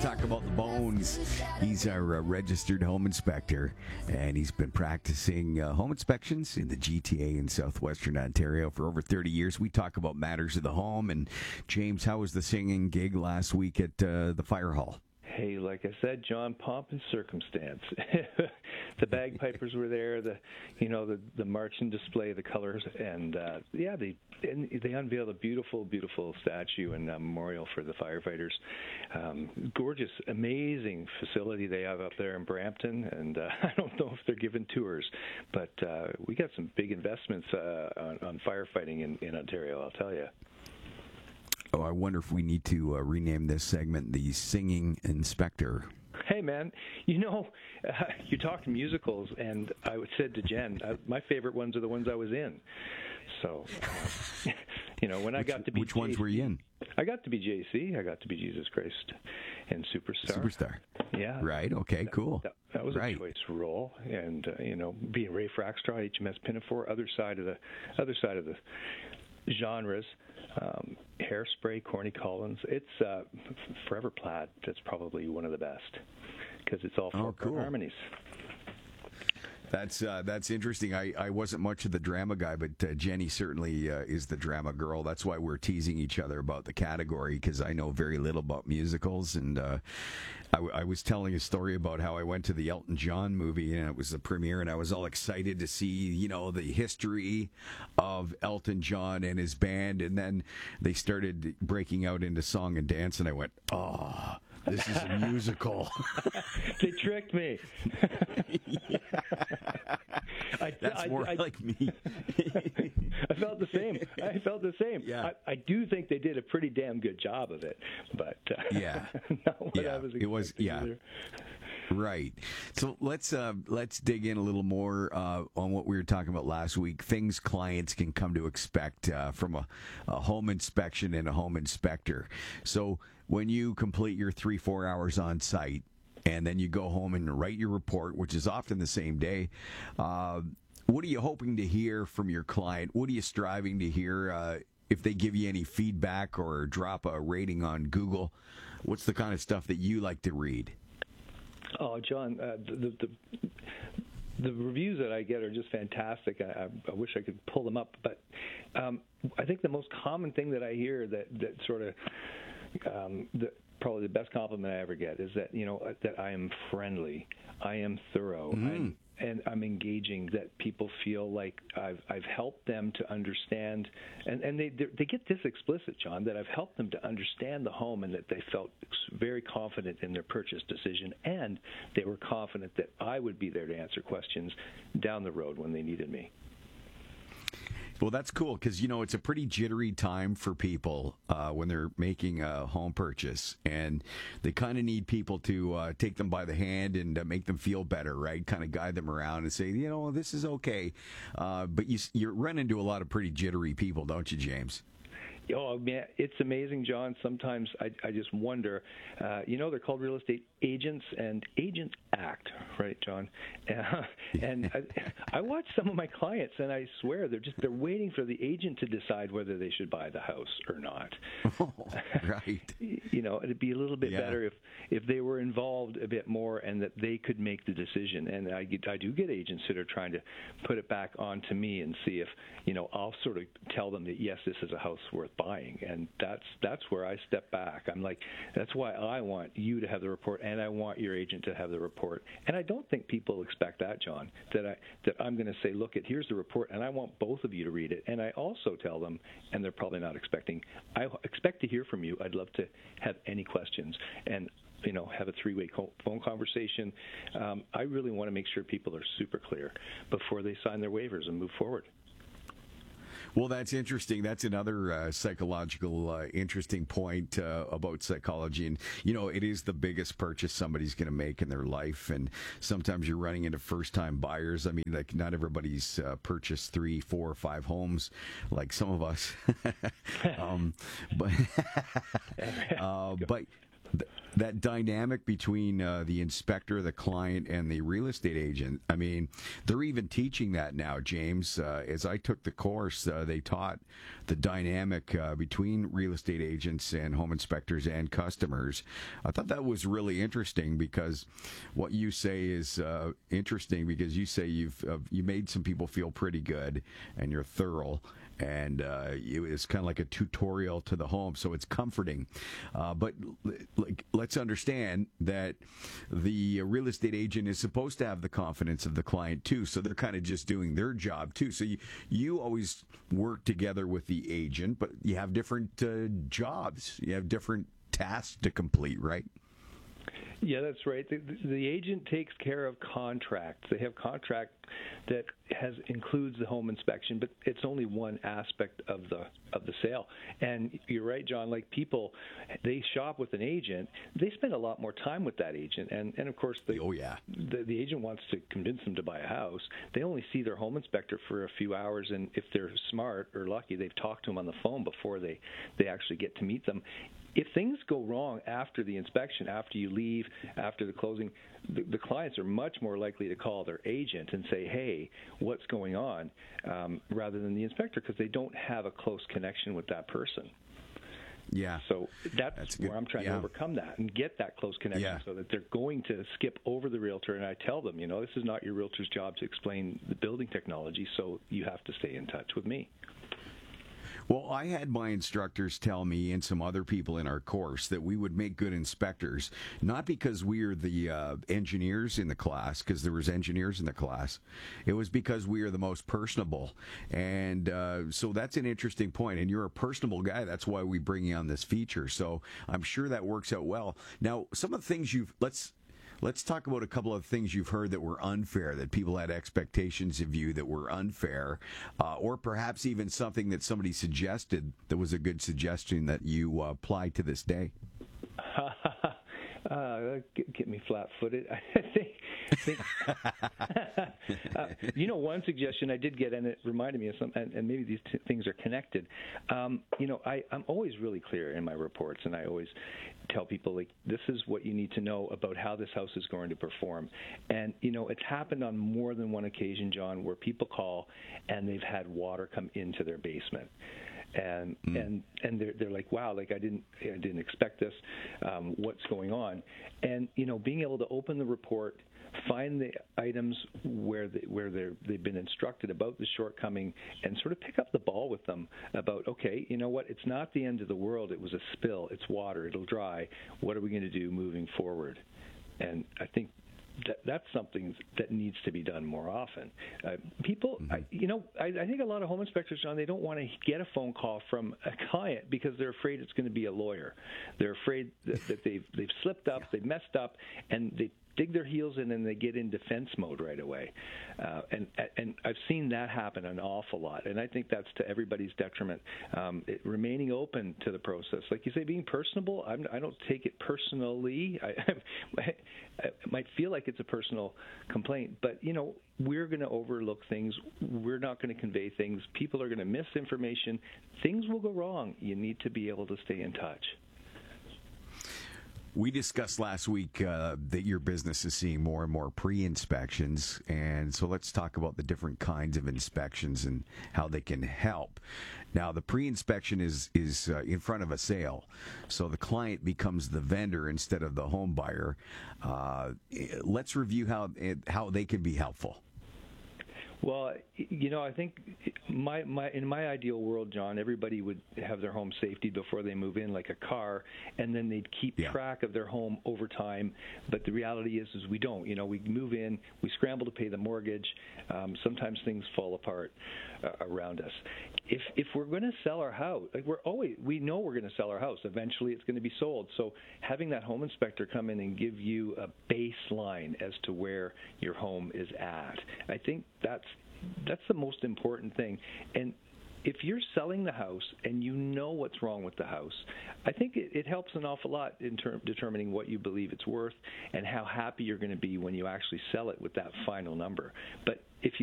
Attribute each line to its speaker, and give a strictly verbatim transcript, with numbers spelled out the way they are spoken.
Speaker 1: talk about the bones. He's our uh, registered home inspector, and he's been practicing uh, home inspections in the G T A in southwestern Ontario for over thirty years. We talk about matters of the home. And James, how was the singing gig last week at uh, the fire hall?
Speaker 2: Hey, like I said, John, pomp and circumstance. The bagpipers were there, the you know the the marching display, the colors, and uh, yeah, they and they unveiled a beautiful, beautiful statue and uh, memorial for the firefighters. Um, gorgeous, amazing facility they have up there in Brampton, and uh, I don't know if they're giving tours, but uh, we got some big investments uh, on, on firefighting in, in Ontario, I'll tell you.
Speaker 1: Oh, I wonder if we need to uh, rename this segment the Singing Inspector.
Speaker 2: Hey, man, you know, uh, you talked musicals, and I said to Jen, uh, my favorite ones are the ones I was in. So, uh, you know, when
Speaker 1: which,
Speaker 2: I got to be
Speaker 1: Which
Speaker 2: J C,
Speaker 1: ones were you in?
Speaker 2: I got to be J C. I got to be Jesus Christ and Superstar.
Speaker 1: Superstar.
Speaker 2: Yeah.
Speaker 1: Right, okay,
Speaker 2: that,
Speaker 1: cool.
Speaker 2: That, that was
Speaker 1: right.
Speaker 2: a choice role. And, uh, you know, being Ray Frackstraw, H M S Pinafore, other side of the, other side of the genres. Um, Hairspray, Corny Collins. It's uh, Forever Plaid. That's probably one of the best because it's all four
Speaker 1: oh, cool.
Speaker 2: harmonies.
Speaker 1: That's uh, that's interesting. I, I wasn't much of the drama guy, but uh, Jenny certainly uh, is the drama girl. That's why we're teasing each other about the category, because I know very little about musicals. And uh, I, w- I was telling a story about how I went to the Elton John movie, and it was the premiere, and I was all excited to see, you know, the history of Elton John and his band. And then they started breaking out into song and dance, and I went, oh, this is a musical.
Speaker 2: They tricked me.
Speaker 1: Yeah. I, That's I, more I, like me.
Speaker 2: I felt the same. I felt the same.
Speaker 1: Yeah.
Speaker 2: I, I do think they did a pretty damn good job of it, but uh,
Speaker 1: yeah,
Speaker 2: not what
Speaker 1: yeah.
Speaker 2: I was
Speaker 1: it was yeah.
Speaker 2: either.
Speaker 1: Right. So let's uh, let's dig in a little more uh, on what we were talking about last week. Things clients can come to expect uh, from a, a home inspection and a home inspector. So when you complete your three four hours on site, and then you go home and write your report, which is often the same day. Uh, what are you hoping to hear from your client? What are you striving to hear? Uh, if they give you any feedback or drop a rating on Google, what's the kind of stuff that you like to read?
Speaker 2: Oh, John, uh, the, the the reviews that I get are just fantastic. I, I, I wish I could pull them up, but um, I think the most common thing that I hear that that sort of um, the, probably the best compliment I ever get is that, you know, that I am friendly, I am thorough,
Speaker 1: mm.
Speaker 2: I'm, and I'm engaging, that people feel like I've I've helped them to understand, and, and they they get this explicit, John, that I've helped them to understand the home, and that they felt very confident in their purchase decision, and they were confident that I would be there to answer questions down the road when they needed me.
Speaker 1: Well, that's cool because, you know, it's a pretty jittery time for people uh, when they're making a home purchase, and they kind of need people to uh, take them by the hand and uh, make them feel better, right? Kind of guide them around and say, you know, this is okay. Uh, but you you run into a lot of pretty jittery people, don't you, James?
Speaker 2: Oh, man, it's amazing, John. Sometimes I, I just wonder, uh, you know, they're called real estate agents and agent act, right, John? Uh, and I, I watch some of my clients, and I swear they're just they're waiting for the agent to decide whether they should buy the house or not.
Speaker 1: Oh, right.
Speaker 2: You know, it'd be a little bit
Speaker 1: yeah.
Speaker 2: better if, if they were involved a bit more and that they could make the decision. And I, get, I do get agents that are trying to put it back onto me and see if, you know, I'll sort of tell them that, yes, this is a house worth buying. And that's that's where I step back. I'm like, that's why I want you to have the report, and I want your agent to have the report. And I don't think people expect that, John, that, I, that I'm going to say, look, it here's the report, and I want both of you to read it. And I also tell them, and they're probably not expecting, I expect to hear from you. I'd love to have any questions. And you know, have a three-way phone conversation. Um, I really want to make sure people are super clear before they sign their waivers and move forward.
Speaker 1: Well, that's interesting. That's another uh, psychological uh, interesting point uh, about psychology. And, you know, it is the biggest purchase somebody's going to make in their life. And sometimes you're running into first-time buyers. I mean, like, not everybody's uh, purchased three, four, or five homes like some of us. um, but, uh, but that dynamic between uh, the inspector, the client, and the real estate agent. I mean, they're even teaching that now, James. Uh, as I took the course, uh, they taught the dynamic uh, between real estate agents and home inspectors and customers. I thought that was really interesting because what you say is uh, interesting because you say you've uh, you made some people feel pretty good and you're thorough. And uh, it's kind of like a tutorial to the home, so it's comforting. Uh, but like, let's understand that the real estate agent is supposed to have the confidence of the client too, so they're kind of just doing their job too. So you, you always work together with the agent, but you have different uh, jobs. You have different tasks to complete, right?
Speaker 2: Yeah, that's right. The, the agent takes care of contracts. They have contract that has includes the home inspection, but it's only one aspect of the of the sale. And you're right, John. Like people, they shop with an agent. They spend a lot more time with that agent, and and of course, the,
Speaker 1: oh yeah,
Speaker 2: the, the agent wants to convince them to buy a house. They only see their home inspector for a few hours, and if they're smart or lucky, they've talked to him on the phone before they they actually get to meet them. If things go wrong after the inspection, after you leave, after the closing, the, the clients are much more likely to call their agent and say, hey, what's going on, um, rather than the inspector, because they don't have a close connection with that person.
Speaker 1: Yeah.
Speaker 2: So that's,
Speaker 1: that's
Speaker 2: where I'm trying
Speaker 1: yeah.
Speaker 2: to overcome that and get that close connection
Speaker 1: yeah.
Speaker 2: so that they're going to skip over the realtor. And I tell them, you know, this is not your realtor's job to explain the building technology, so you have to stay in touch with me.
Speaker 1: Well, I had my instructors tell me and some other people in our course that we would make good inspectors, not because we are the uh, engineers in the class, because there was engineers in the class. It was because we are the most personable. And uh, so that's an interesting point. And you're a personable guy. That's why we bring you on this feature. So I'm sure that works out well. Now, some of the things you've, let's, Let's talk about a couple of things you've heard that were unfair, that people had expectations of you that were unfair, uh, or perhaps even something that somebody suggested that was a good suggestion that you uh, apply to this day.
Speaker 2: uh, get, get me flat-footed. I think, I think uh, you know, one suggestion I did get, and it reminded me of some, and, and maybe these t- things are connected. Um, you know, I, I'm always really clear in my reports, and I always tell people, like, this is what you need to know about how this house is going to perform. And, you know, it's happened on more than one occasion, John, where people call and they've had water come into their basement. And mm. and and they're they're like, wow, like I didn't I didn't expect this. Um, what's going on? And you know, being able to open the report, find the items where they, where they're they've been instructed about the shortcoming, and sort of pick up the ball with them about, okay, you know what? It's not the end of the world. It was a spill. It's water. It'll dry. What are we going to do moving forward? And I think that that's something that needs to be done more often. Uh, people, mm-hmm. I, you know, I, I think a lot of home inspectors, John, they don't want to get a phone call from a client because they're afraid it's going to be a lawyer. They're afraid that, that they've they've slipped up, yeah. they've messed up, and they dig their heels in and they get in defense mode right away. Uh, and and I've seen that happen an awful lot, and I think that's to everybody's detriment. Um, it, remaining open to the process, like you say, being personable. I'm, I don't take it personally. I, I, I might feel like it's a personal complaint, but you know, we're going to overlook things. We're not going to convey things. People are going to miss information. Things will go wrong. You need to be able to stay in touch.
Speaker 1: We discussed last week uh, that your business is seeing more and more pre-inspections, and so let's talk about the different kinds of inspections and how they can help. Now, the pre-inspection is is uh, in front of a sale, so the client becomes the vendor instead of the home buyer. Uh, let's review how how they can be helpful.
Speaker 2: Well, you know, I think my, my in my ideal world, John, everybody would have their home safety before they move in, like a car, and then they'd keep yeah. track of their home over time. But the reality is, is we don't. You know, we move in, we scramble to pay the mortgage. Um, sometimes things fall apart uh, around us. If if we're going to sell our house, like we're always we know we're going to sell our house. Eventually, it's going to be sold. So having that home inspector come in and give you a baseline as to where your home is at, I think that's that's the most important thing. And if you're selling the house and you know what's wrong with the house, I think it, it helps an awful lot in term, determining what you believe it's worth and how happy you're going to be when you actually sell it with that final number. But if you